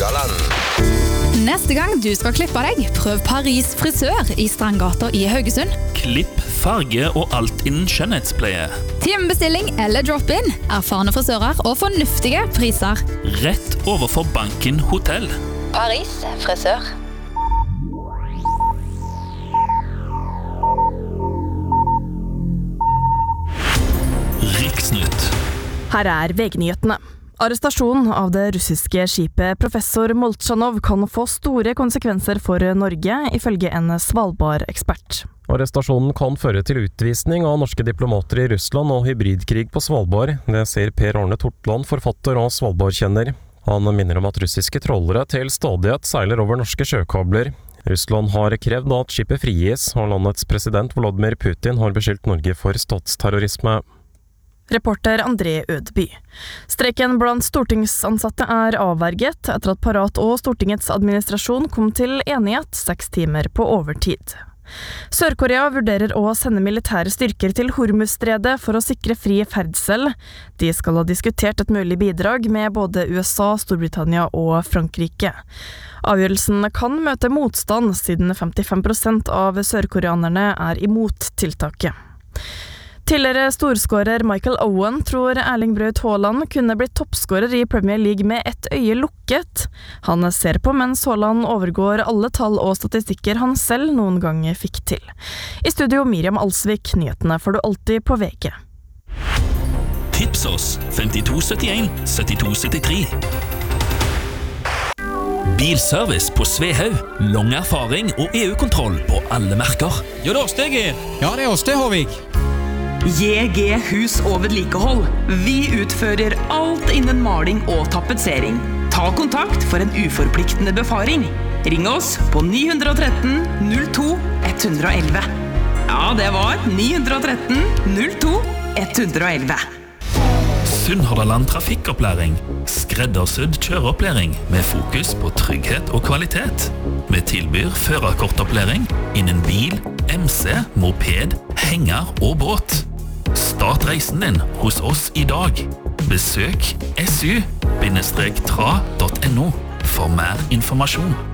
Rogaland. Neste gang du skal klippe deg, prøv Paris frisør i Strandgata i Haugesund. Klipp, farge og alt innen skjønnhetspleie. Timebestilling eller drop-in, erfarne frisører og fornuftige priser. Rett overfor Banken Hotell. Paris frisør. Riksnytt. Her er VG-nyhetene. Arrestasjonen av det russiske skipet Professor Molchanov kan få store konsekvenser for Norge, ifølge en Svalbard-ekspert. Arrestasjonen kan føre til utvisning av norske diplomater i Russland og hybridkrig på Svalbard. Det sier Per Arne Tortland, forfatter og Svalbard-kjenner. Han minner om at russiske trålere til stadighet seiler over norske sjøkabler. Russland har krevd at skipet frigis, og landets president Vladimir Putin har beskyldt Norge for statsterrorisme. Reporter André Ødby. Streiken blant stortingsansatte er avverget etter at Parat og Stortingets administrasjon kom til enighet 6 timer på overtid. Sør-Korea vurderer å sende militære styrker til Hormuzstredet for å sikre fri ferdsel. De skal ha diskutert et mulig bidrag med både USA, Storbritannia og Frankrike. Avgjørelsen kan møte motstand, siden 55% av sørkoreanerne er imot tiltaket. Tidligere storskårer Michael Owen tror Erling Braut Haaland kunne blitt toppskårer i Premier League med ett øye lukket. Han ser på mens Haaland overgår alle tall og statistikker han selv noen gang fikk til. I studio Miriam Alsvik, nyhetene får du alltid på VG. Tips oss 5271 7273. Bilservice på Svehaug. Lang erfaring og EU-kontroll på alle merker. Ja, det er oss det, Geir. Ja, det er oss det, Håvik. JG Hus og vedlikehold. Vi utfører alt innen maling og tapetsering. Ta kontakt for en uforpliktende befaring. Ring oss på 913 02 111. Ja, det var 913 02 111. Sunnhordland trafikkopplæring. Skreddersydd kjøreopplæring med fokus på trygghet og kvalitet. Vi tilbyr førerkortopplæring innen bil, MC, moped, henger og båt. Start reisen din hos oss i dag. Besøk su-tra.no for mer informasjon.